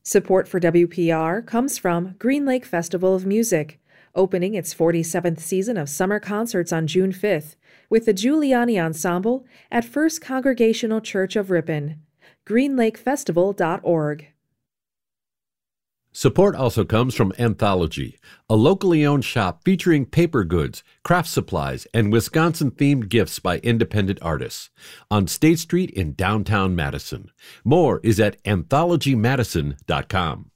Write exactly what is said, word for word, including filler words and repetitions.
Support for W P R comes from Green Lake Festival of Music, opening its forty-seventh season of summer concerts on June fifth with the Giuliani Ensemble at First Congregational Church of Ripon. green lake festival dot org. Support also comes from Anthology, a locally owned shop featuring paper goods, craft supplies, and Wisconsin-themed gifts by independent artists on State Street in downtown Madison. More is at anthology madison dot com.